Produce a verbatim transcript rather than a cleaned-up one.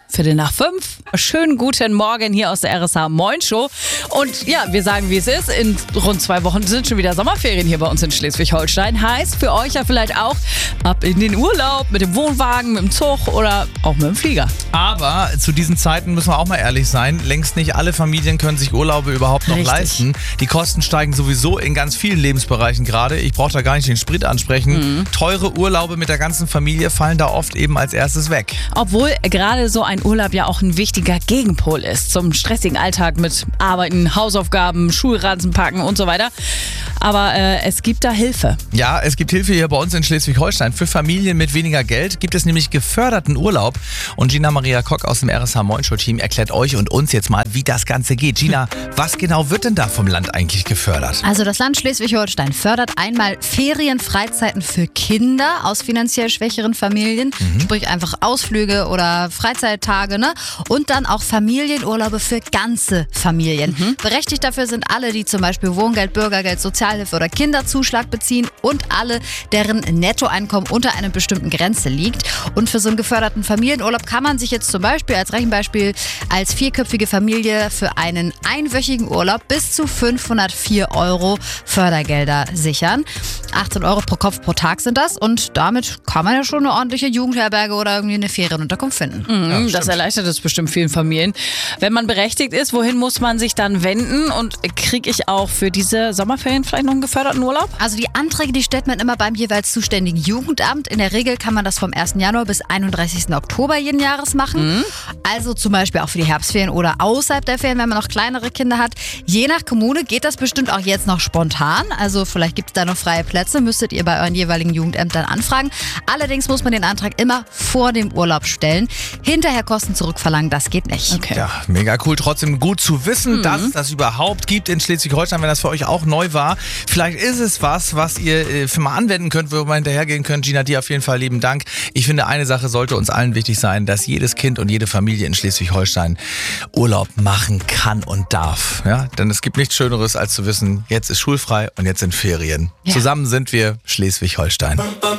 Viertel nach fünf. Schönen guten Morgen hier aus der R S H Moin Show. Und ja, wir sagen, wie es ist. In rund zwei Wochen sind schon wieder Sommerferien hier bei uns in Schleswig-Holstein. Heißt für euch ja vielleicht auch ab in den Urlaub mit dem Wohnwagen, mit dem Zug oder auch mit dem Flieger. Aber zu diesen Zeiten müssen wir auch mal ehrlich sein. Längst nicht alle Familien können sich Urlaube überhaupt noch Richtig. leisten. Die Kosten steigen sowieso in ganz vielen Lebensbereichen gerade. Ich brauche da gar nicht den Sprit ansprechen. Mhm. Teure Urlaube mit der ganzen Familie fallen da oft eben als erstes weg. Obwohl gerade so ein Urlaub ja auch ein wichtiger Gegenpol ist zum stressigen Alltag mit Arbeiten, Hausaufgaben, Schulranzen packen und so weiter. Aber äh, es gibt da Hilfe. Ja, es gibt Hilfe hier bei uns in Schleswig-Holstein. Für Familien mit weniger Geld gibt es nämlich geförderten Urlaub. Und Gina Maria Kock aus dem R S H Moin Show Team erklärt euch und uns jetzt mal, wie das Ganze geht. Gina, was genau wird denn da vom Land eigentlich gefördert? Also das Land Schleswig-Holstein fördert einmal Ferienfreizeiten für Kinder aus finanziell schwächeren Familien, mhm. sprich einfach Ausflüge oder Freizeittage, ne? Und dann auch Familienurlaube für ganze Familien. Mhm. Berechtigt dafür sind alle, die zum Beispiel Wohngeld, Bürgergeld, Sozialhilfe oder Kinderzuschlag beziehen und alle, deren Nettoeinkommen unter einer bestimmten Grenze liegt. Und für so einen geförderten Familienurlaub kann man sich jetzt zum Beispiel als Rechenbeispiel als vierköpfige Familie für einen einwöchigen Urlaub bis zu fünfhundertvier Euro Fördergelder sichern. achtzehn Euro pro Kopf pro Tag sind das und damit kann man ja schon eine ordentliche Jugendherberge oder irgendwie eine Ferienunterkunft finden. Mhm, Ja, das erleichtert es bestimmt vielen Familien. Wenn man berechtigt ist, wohin muss man sich dann wenden und kriege ich auch für diese Sommerferien vielleicht noch einen geförderten Urlaub? Also die Anträge, die stellt man immer beim jeweils zuständigen Jugendamt. In der Regel kann man das vom ersten Januar bis einunddreißigsten Oktober jeden Jahres machen. Mhm. Also zum Beispiel auch für die Herbstferien oder außerhalb der Ferien, wenn man noch kleinere Kinder hat. Je nach Kommune geht das bestimmt auch jetzt noch spontan. Also vielleicht gibt es da noch freie Plätze, müsstet ihr bei euren jeweiligen Jugendämtern anfragen. Allerdings muss man den Antrag immer vor dem Urlaub stellen. Hinterher Kosten zurückverlangen, das geht nicht. Okay. Ja, mega cool. Trotzdem gut zu wissen, mhm. dass es das überhaupt gibt in Schleswig-Holstein, wenn das für euch auch neu war. Vielleicht ist es was, was ihr äh, für mal anwenden könnt, wo wir hinterhergehen könnt. Gina, dir auf jeden Fall lieben Dank. Ich finde, eine Sache sollte uns allen wichtig sein, dass jedes Kind und jede Familie in Schleswig-Holstein Urlaub machen kann und darf. Ja? Denn es gibt nichts Schöneres, als zu wissen, jetzt ist schulfrei und jetzt sind Ferien. Ja. Zusammen sind wir Schleswig-Holstein.